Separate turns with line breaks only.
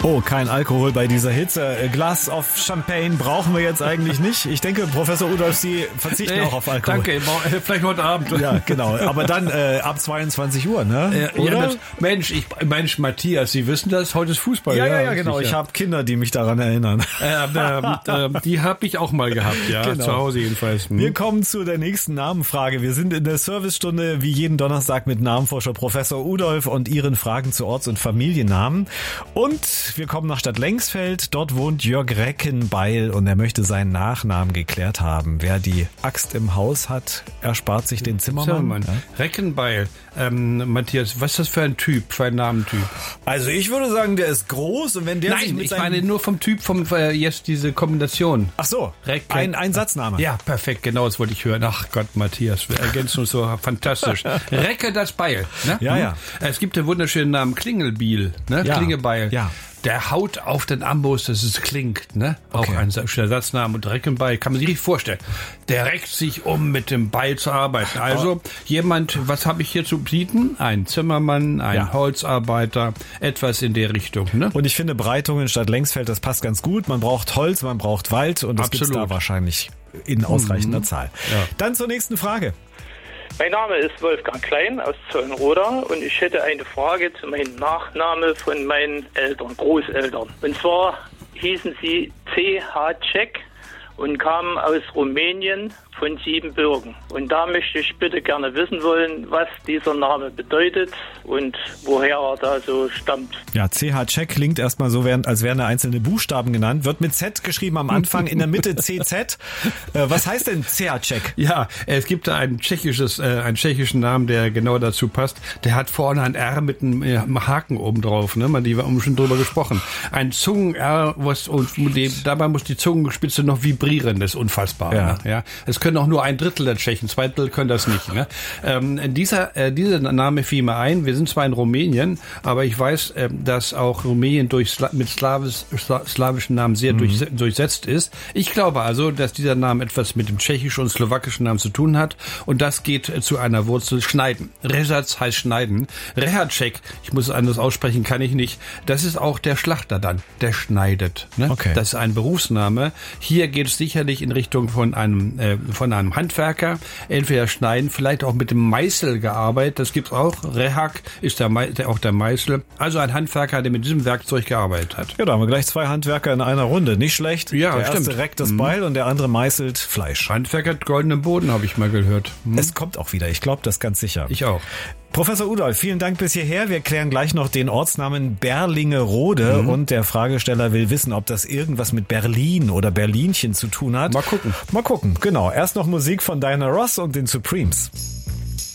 Oh, kein Alkohol bei dieser Hitze. Glas auf Champagne brauchen wir jetzt eigentlich nicht. Ich denke, Professor Udolf, Sie verzichten auch auf Alkohol.
Danke, vielleicht heute Abend.
Ja, genau. Aber dann ab 22 Uhr, ne? Oder?
Ja, Mensch, Matthias, Sie wissen das, heute ist Fußball.
Ja, genau. Sicher. Ich habe Kinder, die mich daran erinnern.
Die habe ich auch mal gehabt, ja, genau. Zu Hause jedenfalls.
Wir kommen zu der nächsten Namenfrage. Wir sind in der Servicestunde wie jeden Donnerstag mit Namenforscher Professor Udolf und Ihren Fragen zu Orts- und Familiennamen. Und wir kommen nach Stadt Lengsfeld. Dort wohnt Jörg Reckenbeil und er möchte seinen Nachnamen geklärt haben. Wer die Axt im Haus hat, erspart sich den Zimmermann.
Ja? Reckenbeil. Matthias, was ist das für ein Typ, für ein Namentyp?
Also ich würde sagen, der ist groß und wenn der sich
Nein,
mit
ich meine nur vom Typ, jetzt diese Kombination.
Ach so, ein Satzname.
Ja, perfekt, genau, das wollte ich hören. Ach Gott, Matthias, wir ergänzen uns so fantastisch. Recke das Beil. Ne?
Ja.
Es gibt den wunderschönen Namen Klingelbiel, ne?
Ja.
Klingebeil.
Ja.
Der haut auf den Amboss, dass es klingt, ne?
Okay.
Auch ein schöner Satzname. Und Reckenbeil kann man sich nicht vorstellen. Der reckt sich um, mit dem Beil zu arbeiten. Also jemand, was habe ich hier zu bieten? Ein Zimmermann, ein Holzarbeiter, etwas in der Richtung, ne?
Und ich finde Breitungen statt Lengsfeld, das passt ganz gut. Man braucht Holz, man braucht Wald und das gibt's da wahrscheinlich in ausreichender Zahl. Ja. Dann zur nächsten Frage.
Mein Name ist Wolfgang Klein aus Zollenroda und ich hätte eine Frage zu meinem Nachname von meinen Großeltern. Und zwar hießen sie C.H. Cech und kamen aus Rumänien von Siebenbürgen. Und da möchte ich bitte gerne wissen wollen, was dieser Name bedeutet und woher er da so stammt.
Ja, C.H. Cech klingt erstmal so, als wären da einzelne Buchstaben genannt. Wird mit Z geschrieben am Anfang, in der Mitte CZ. Was heißt denn C.H. Cech?
Ja, es gibt da einen tschechischen Namen, der genau dazu passt. Der hat vorne ein R mit einem Haken oben drauf, ne? Die haben schon drüber gesprochen. Ein Zungen-R, dabei muss die Zungenspitze noch vibrieren, das ist unfassbar.
Ja.
Ne? Ja, es können auch nur 1/3 der Tschechen, 2/3 können das nicht. Ne? Dieser Name fiel mir ein. Wir sind zwar in Rumänien, aber ich weiß, dass auch Rumänien mit slawischen Namen sehr durchsetzt ist. Ich glaube also, dass dieser Name etwas mit dem tschechischen und slowakischen Namen zu tun hat und das geht zu einer Wurzel schneiden. Resatz heißt schneiden. Rehacek, ich muss es anders aussprechen, kann ich nicht. Das ist auch der Schlachter dann, der schneidet. Ne?
Okay.
Das ist ein Berufsname. Hier geht es sicherlich in Richtung von einem Handwerker, entweder schneiden, vielleicht auch mit dem Meißel gearbeitet, das gibt's auch. Rehak ist auch der Meißel. Also ein Handwerker, der mit diesem Werkzeug gearbeitet hat.
Ja, da haben wir gleich 2 Handwerker in einer Runde. Nicht schlecht.
Ja,
der
stimmt.
erste reckt das Beil und der andere meißelt Fleisch.
Handwerker hat goldenen Boden, habe ich mal gehört.
Es kommt auch wieder. Ich glaube das ganz sicher.
Ich auch.
Professor Udolf, vielen Dank bis hierher. Wir klären gleich noch den Ortsnamen Berlingerode und der Fragesteller will wissen, ob das irgendwas mit Berlin oder Berlinchen zu tun hat.
Mal gucken.
Genau. Erst noch Musik von Diana Ross und den Supremes.